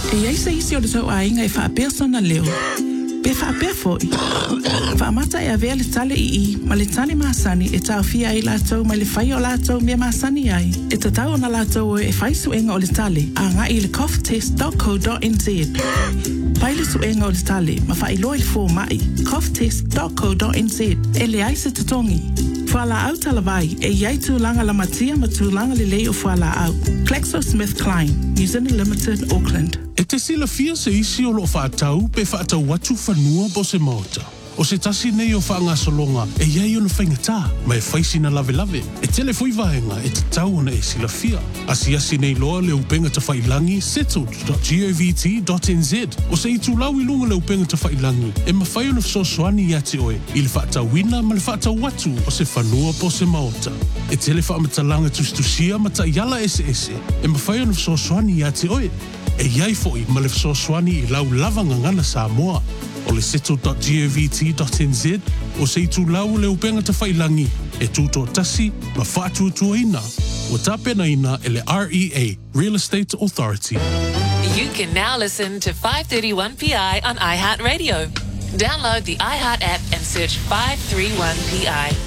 E ai se isi o le tau ainga e whaapea sona leo. Pe whaapea foi. Whaamata e avea le tale i ma le tale maasani e tau fia i lātou ma le whai o lātou mea maasani ai. E ta tau na lātou e whai suenga o le tale a ngā i le coughtest.co.nz. Pai le suenga o le tale ma whai loa i fō mai coughtest.co.nz e le ai se tatongi. Whala au talavai e iai tūlanga la matia ma tūlanga le lei o whala au. GlaxoSmithKline, New Zealand Limited, Auckland. E te sila fia se isi o lo whaatau pe whaatau watu whanua po se maota. O se tasi nei o whaangasolonga e iai o na whaingatā, ma e whaisi na lave lave. E tele fui vahenga e te tau ona e sila fia. Asi nei loa le upenga ta whailangi settled.govt.nz. O se itu lau I lunga le upenga ta whailangi e ma whai ona whasoswani I ate oe I le whaatau wina ma le whaatau watu o se whanua po se maota. E tele whaamatalanga tustusia ma ta iala ese. E ma whai ona whasoswani I ate oe. E iai foi ma le whasoswani I lau lavanga ngana Samoa. O le settled.govt.nz o se itu lau le upenga ta whailangi e tūto tasi ma whātuatua ina o tāpena ina e le REA, Real Estate Authority. You can now listen to 531PI on iHeartRadio. Download the iHeart app and search 531PI.